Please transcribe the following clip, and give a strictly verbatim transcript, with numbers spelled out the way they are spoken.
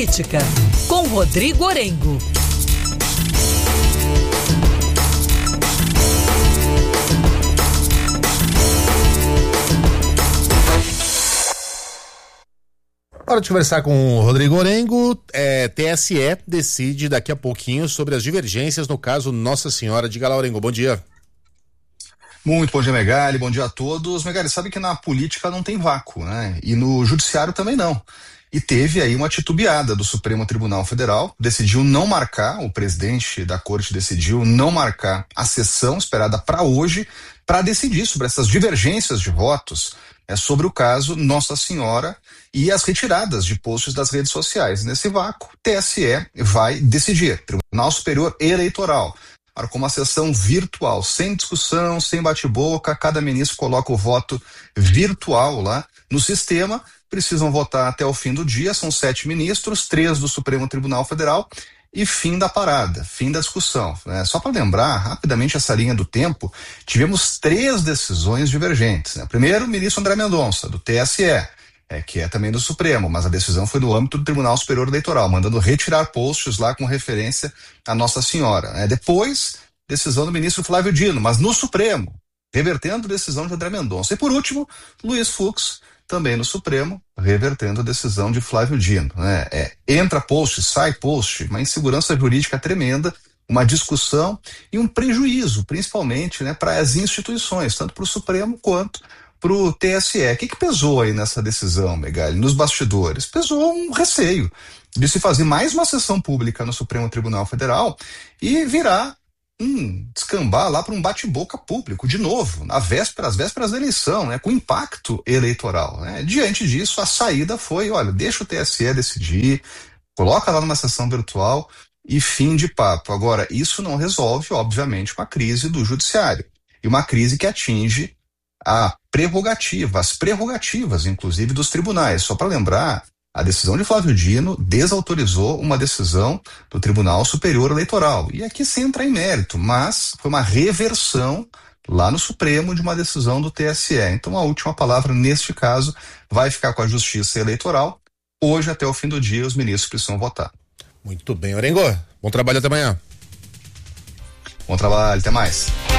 Política, com Rodrigo Orengo. Hora de conversar com o Rodrigo Orengo. é, T S E decide daqui a pouquinho sobre as divergências no caso Nossa Senhora. Diga lá, Orengo, bom dia. Muito bom dia, Megali, bom dia a todos. Megali, sabe que na política não tem vácuo, né? E no judiciário também não. E teve aí uma titubeada do Supremo Tribunal Federal, decidiu não marcar, o presidente da corte decidiu não marcar a sessão esperada para hoje para decidir sobre essas divergências de votos, é, sobre o caso Nossa Senhora e as retiradas de posts das redes sociais. Nesse vácuo, T S E vai decidir, Tribunal Superior Eleitoral. Marcou uma sessão virtual, sem discussão, sem bate-boca, cada ministro coloca o voto virtual lá no sistema, precisam votar até o fim do dia, são sete ministros, três do Supremo Tribunal Federal e fim da parada, fim da discussão. Né? Só para lembrar rapidamente essa linha do tempo, tivemos três decisões divergentes. Né? Primeiro, o ministro André Mendonça, do T S E, É, que é também do Supremo, mas a decisão foi no âmbito do Tribunal Superior Eleitoral, mandando retirar posts lá com referência a Nossa Senhora. Né? Depois, decisão do ministro Flávio Dino, mas no Supremo, revertendo a decisão de André Mendonça. E por último, Luiz Fux, também no Supremo, revertendo a decisão de Flávio Dino. Né? É, entra post, sai post, uma insegurança jurídica tremenda, uma discussão e um prejuízo, principalmente, né, para as instituições, tanto para o Supremo quanto para o T S E. O que, que pesou aí nessa decisão, Megali? Nos bastidores? Pesou um receio de se fazer mais uma sessão pública no Supremo Tribunal Federal e virar um descambar lá para um bate-boca público, de novo, na véspera, às vésperas da eleição, né, com impacto eleitoral. Né? Diante disso, a saída foi, olha, deixa o T S E decidir, coloca lá numa sessão virtual e fim de papo. Agora, isso não resolve, obviamente, uma crise do judiciário e uma crise que atinge a prerrogativa, as prerrogativas, inclusive, dos tribunais. Só para lembrar, a decisão de Flávio Dino desautorizou uma decisão do Tribunal Superior Eleitoral. E aqui sem entrar em mérito, mas foi uma reversão lá no Supremo de uma decisão do T S E. Então a última palavra, neste caso, vai ficar com a Justiça Eleitoral. Hoje, até o fim do dia, os ministros precisam votar. Muito bem, Orengo. Bom trabalho, até amanhã. Bom trabalho, até mais.